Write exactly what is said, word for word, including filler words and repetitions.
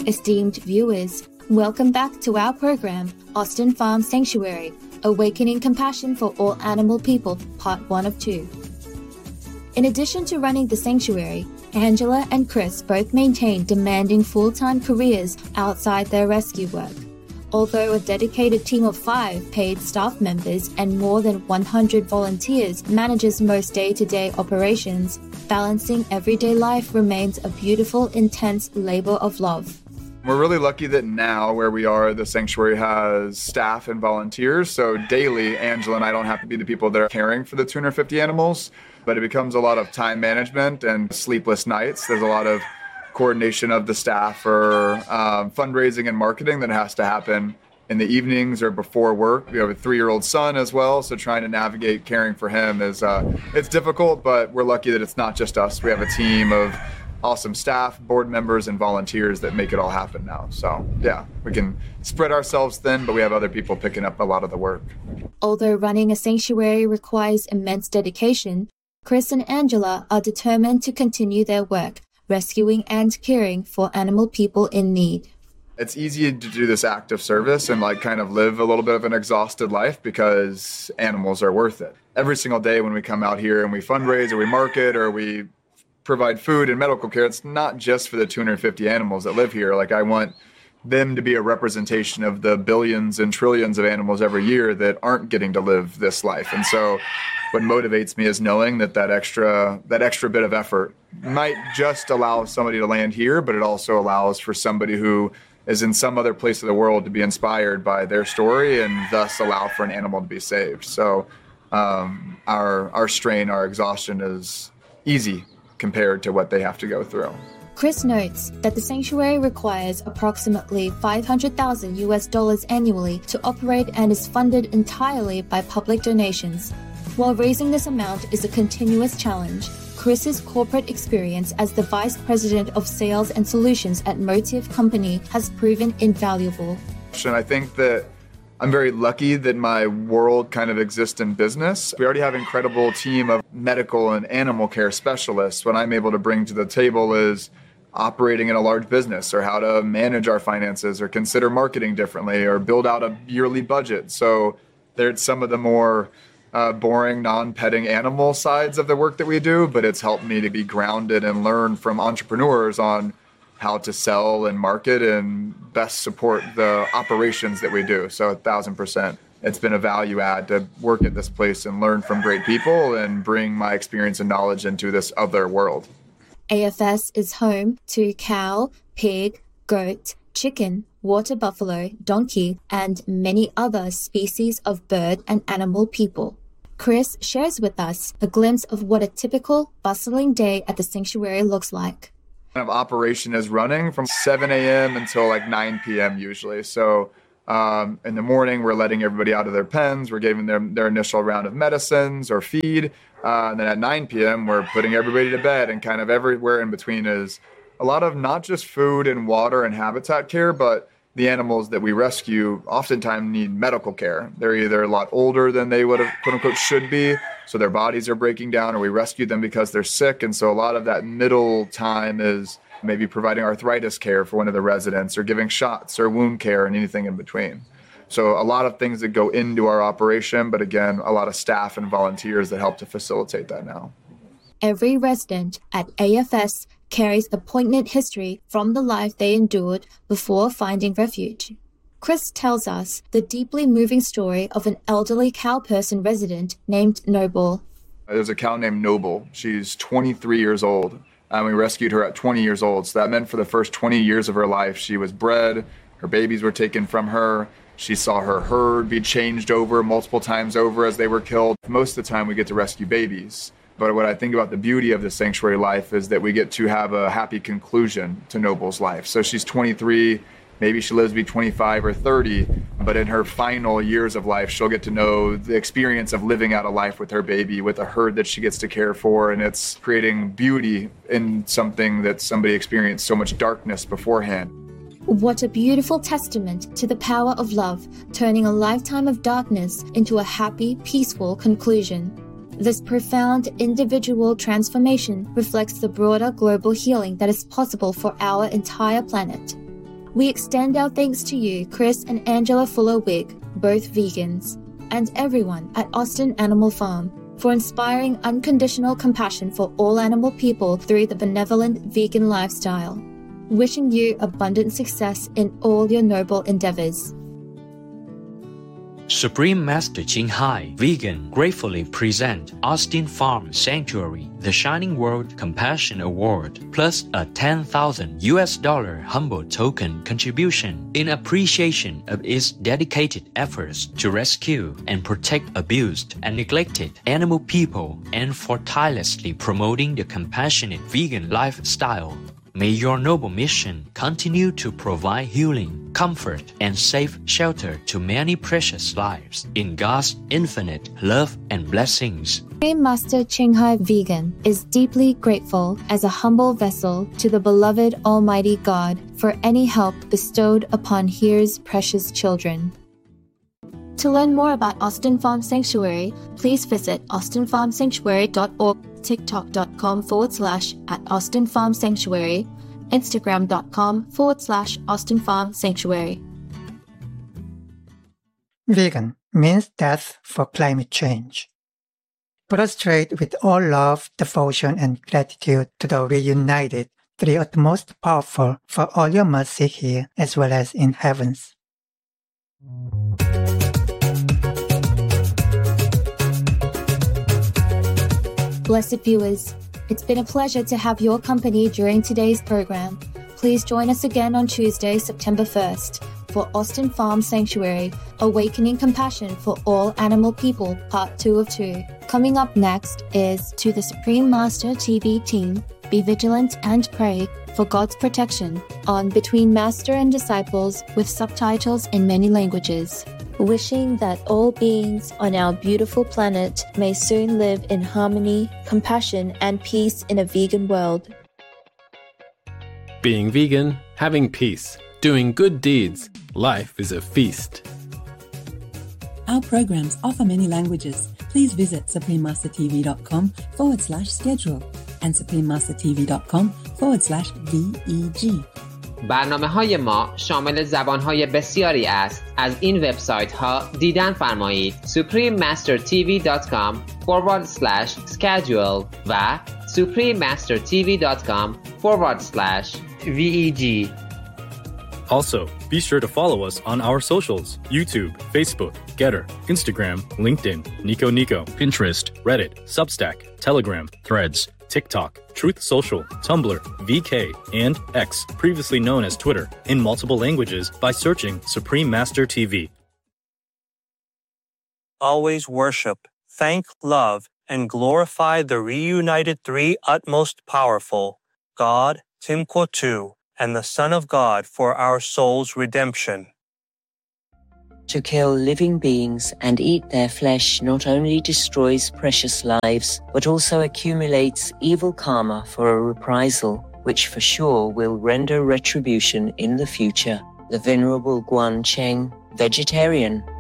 Esteemed viewers, welcome back to our program, Austin Farm Sanctuary, Awakening Compassion for All Animal People, Part one of two. In addition to running the sanctuary, Angela and Chris both maintain demanding full-time careers outside their rescue work. Although a dedicated team of five paid staff members and more than one hundred volunteers manages most day-to-day operations, balancing everyday life remains a beautiful, intense labor of love. We're really lucky that now where we are, the sanctuary has staff and volunteers. So daily, Angela and I don't have to be the people that are caring for the two hundred fifty animals, but it becomes a lot of time management and sleepless nights. There's a lot of coordination of the staff for um, fundraising and marketing that has to happen in the evenings or before work. We have a three-year-old son as well, so trying to navigate caring for him is uh, it's difficult, but we're lucky that it's not just us. We have a team of awesome staff, board members, and volunteers that make it all happen now. So yeah, we can spread ourselves thin, but we have other people picking up a lot of the work. Although running a sanctuary requires immense dedication, Chris and Angela are determined to continue their work, rescuing and caring for animal people in need. It's easy to do this act of service and like kind of live a little bit of an exhausted life because animals are worth it. Every single day when we come out here and we fundraise or we market or we provide food and medical care, it's not just for the two hundred fifty animals that live here. Like I want them to be a representation of the billions and trillions of animals every year that aren't getting to live this life. And so what motivates me is knowing that that extra that extra bit of effort might just allow somebody to land here, but it also allows for somebody who is in some other place of the world to be inspired by their story and thus allow for an animal to be saved. So um, our our strain, our exhaustion is easy compared to what they have to go through. Chris notes that the sanctuary requires approximately five hundred thousand U S dollars annually to operate and is funded entirely by public donations. While raising this amount is a continuous challenge, Chris's corporate experience as the Vice President of Sales and Solutions at Motive Company has proven invaluable. And I think that I'm very lucky that my world kind of exists in business. We already have an incredible team of medical and animal care specialists. What I'm able to bring to the table is operating in a large business or how to manage our finances or consider marketing differently or build out a yearly budget. So there's some of the more uh, boring, non-petting animal sides of the work that we do, but it's helped me to be grounded and learn from entrepreneurs on how to sell and market and best support the operations that we do. So a thousand percent, it's been a value add to work at this place and learn from great people and bring my experience and knowledge into this other world. A F S is home to cow, pig, goat, chicken, water buffalo, donkey, and many other species of bird and animal people. Chris shares with us a glimpse of what a typical, bustling day at the sanctuary looks like. Of operation is running from seven a.m. until like nine p.m. usually. So um, in the morning, we're letting everybody out of their pens. We're giving them their initial round of medicines or feed. Uh, and then at nine p.m., we're putting everybody to bed, and kind of everywhere in between is a lot of not just food and water and habitat care, but the animals that we rescue oftentimes need medical care. They're either a lot older than they would have, quote unquote, should be, so their bodies are breaking down, or we rescue them because they're sick. And so a lot of that middle time is maybe providing arthritis care for one of the residents or giving shots or wound care and anything in between. So a lot of things that go into our operation, but again, a lot of staff and volunteers that help to facilitate that now. Every resident at A F S carries a poignant history from the life they endured before finding refuge. Chris tells us the deeply moving story of an elderly cow person resident named Noble. There's a cow named Noble. She's twenty-three years old, and we rescued her at twenty years old. So that meant for the first twenty years of her life, she was bred, her babies were taken from her. She saw her herd be changed over multiple times over as they were killed. Most of the time we get to rescue babies. But what I think about the beauty of the sanctuary life is that we get to have a happy conclusion to Noble's life. So she's twenty-three, maybe she lives to be twenty-five or thirty, but in her final years of life, she'll get to know the experience of living out a life with her baby, with a herd that she gets to care for, and it's creating beauty in something that somebody experienced so much darkness beforehand. What a beautiful testament to the power of love, turning a lifetime of darkness into a happy, peaceful conclusion. This profound individual transformation reflects the broader global healing that is possible for our entire planet. We extend our thanks to you, Chris and Angela Fuller-Wig, both vegans, and everyone at Austin Animal Farm for inspiring unconditional compassion for all animal people through the benevolent vegan lifestyle. Wishing you abundant success in all your noble endeavors. Supreme Master Ching Hai Vegan gratefully present Austin Farm Sanctuary the Shining World Compassion Award plus a ten thousand U S dollar humble token contribution in appreciation of its dedicated efforts to rescue and protect abused and neglected animal people and for tirelessly promoting the compassionate vegan lifestyle. May your noble mission continue to provide healing, comfort, and safe shelter to many precious lives in God's infinite love and blessings. Supreme Master Ching Hai Vegan is deeply grateful as a humble vessel to the beloved Almighty God for any help bestowed upon His precious children. To learn more about Austin Farm Sanctuary, please visit austin farm sanctuary dot org, tiktok.com forward slash at Austin Farm Sanctuary, instagram.com forward slash Austin Farm Sanctuary. Vegan means death for climate change. Prostrate with all love, devotion, and gratitude to the reunited three utmost powerful for all your mercy here as well as in heavens. Blessed viewers, it's been a pleasure to have your company during today's program. Please join us again on Tuesday, September first, for Austin Farm Sanctuary, Awakening Compassion for All Animal People, Part two of two. Coming up next is To the Supreme Master T V team, Be Vigilant and Pray for God's Protection on Between Master and Disciples with subtitles in many languages. Wishing that all beings on our beautiful planet may soon live in harmony, compassion, and peace in a vegan world. Being vegan, having peace, doing good deeds, life is a feast. Our programs offer many languages. Please visit suprememastertv.com forward slash schedule and suprememastertv.com forward slash VEG. برنامه های ما شامل زبان های بسیاری است. از این وبسایت ها دیدن فرمایید suprememastertv.com forward slash schedule و suprememastertv.com forward slash VEG. Also, be sure to follow us on our socials: YouTube, Facebook, Getter, Instagram, LinkedIn, Nico Nico, Pinterest, Reddit, Substack, Telegram, Threads, TikTok, Truth Social, Tumblr, V K, and X, previously known as Twitter, in multiple languages by searching Supreme Master T V. Always worship, thank, love, and glorify the reunited three utmost powerful, God, Timquatu, and the Son of God for our soul's redemption. To kill living beings and eat their flesh not only destroys precious lives, but also accumulates evil karma for a reprisal, which for sure will render retribution in the future. The Venerable Guan Cheng, vegetarian,